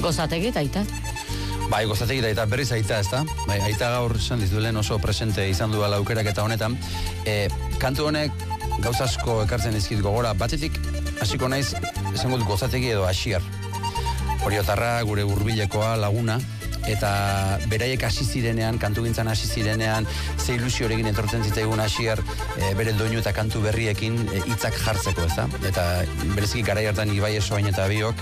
Gozategi eta aita. Bai, gozategi eta berriz aita, ezta? Bai, aita gaur esan dizuelen oso presente izan du aukerak eta honetan. Kantu honek gauza asko ekartzen dizkit gogora. Batetik, hasiko naiz, esango dut gozategi edo Asier. Oriotarra, gure hurbilekoa, laguna, eta beraiek hasi zirenean, kantugintzan hasi zirenean, ze ilusiorekin etortzen zitzaigun Asier, bere doinu eta kantu berriekin hitzak jartzeko, ezta? Eta bereziki garai hartan Ibai Esoain eta biok,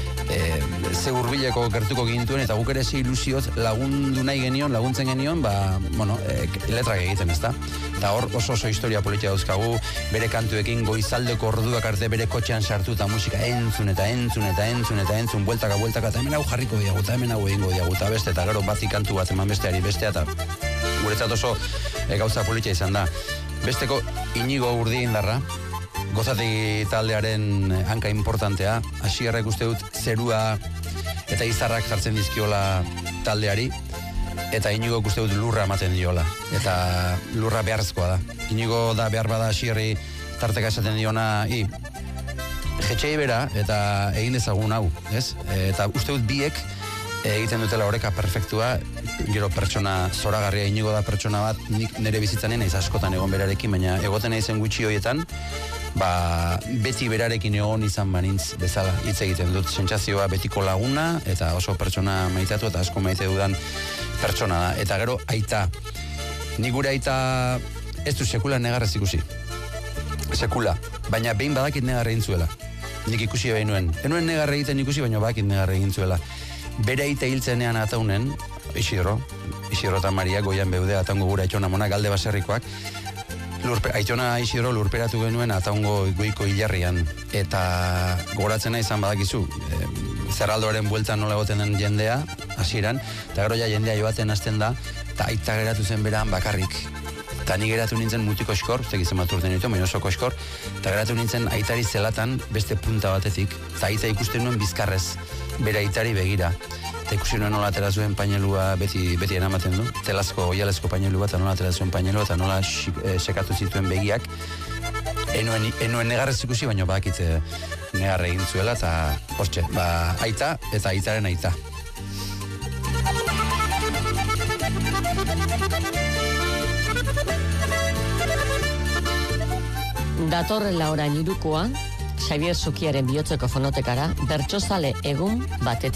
ze hurbileko gertuko gintuen, eta guk ere ze ilusioz laguntzen genion, letrak egiten, ezta? Eta hor oso historia politia dauzkagu, bere kantuekin goizaldeko orduak arte bere kotxean sartu eta musika entzun, bueltaka, eta hemen hau jarriko diagu, eta hemen hau egingo diagu, eta beste, eta gero batik kantu bat eman besteari bestea, eta guretzat oso gauza politia izan da. Besteko Inigo Urdiindarra, Gozategi taldearen hanka importantea, Asierrek uste dut zerua eta izarrak jartzen dizkiola taldeari, eta Inigo uste dut lurra ematen diola, eta lurra beharrezkoa da. Inigo da behar bada Asierri tarteka esaten diona, jetxei bera eta egin dezagun hau, ez? Eta uste dut biek egiten dutela oreka perfektua, gero pertsona zoragarria. Inigo da pertsona bat, nik nire bizitzanen naiz askotan egon berarekin, baina egoten naizen gutxi horietan, beti berarekin egon izan banintz bezala hitz egiten dut. Sentsazioa betiko laguna, eta oso pertsona maitatu eta asko maite dudan pertsona da. Eta gero aita, nik gure aita ez du sekula negarrez ikusi, sekula, baina behin badakit negarre egin zuela, nik ikusi behin nuen, enuen negarre egiten ikusi, baina badakit negarre egin zuela. Bere aita hiltzenean ataunen, Isidro eta Maria goian beude, ataungo gure Aitona Mona, Galde Baserrikoak, Aitona Isidro lurperatu genuen ataungo goiko hilarrian, eta gogoratzena izan badakizu, Zerraldoaren bueltan nola egoten den jendea, hasieran, eta gero ja jendea joaten hasten da, eta aita geratu zen beran bakarrik. Eta ni geratu nintzen mutiko eskor, zekizen bat urten ditu, baina osoko eskor, eta geratu nintzen aitari zelatan beste punta batetik, eta aita ikusten nuen bizkarrez, bere aitari begira. Eta ikusi nuen nola atera zuen painelua beti eramaten du, oialezko painelua, eta nola atera zuen painelua, eta nola sekatu zituen begiak. Enuen negarrez ikusi, baina bakit negarre egin zuela, eta hortxe, aita eta aitaren aita. Datorrela orain hirukoa, Xabier Sukiaren bihotzeko fonotekara, bertsozale egun batetik.